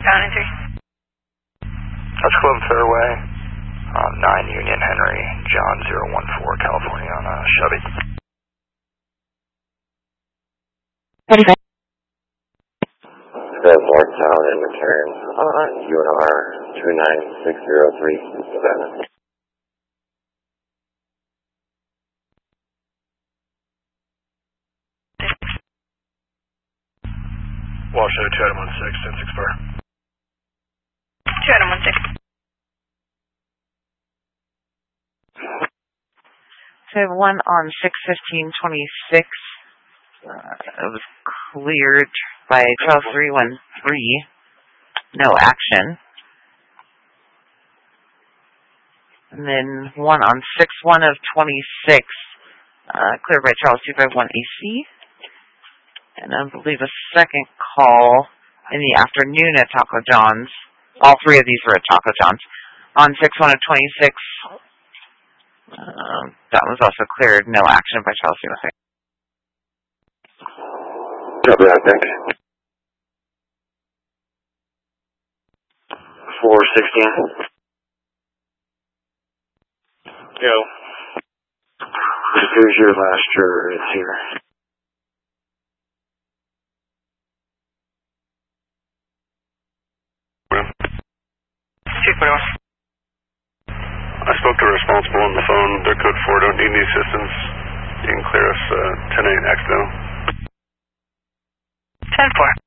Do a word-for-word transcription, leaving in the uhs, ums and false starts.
County three. Touch Club Fairway, uh, nine Union Henry, John zero one four, California on a Chevy. thirty-five. The northbound and return on U N R two nine six zero three, Savannah. Washoe, two Adam one six, ten six bar. two Adam one six. So I have one on six fifteen twenty-six. Uh, it was cleared by twelve three one three. No action. And then one on six one of twenty-six. Uh, cleared by Charles two five one A C. And I believe a second call in the afternoon at Taco John's. All three of these were at Taco John's. On six one of twenty-six. Um, that was also cleared. No action by Charles two five one. Copy that, thanks. four sixteen. Yo. Here's your last juror, it's here. two forty-one. I spoke to a responsible on the phone. They're code four, don't need any assistance. You can clear us uh, ten eight X though. ten four.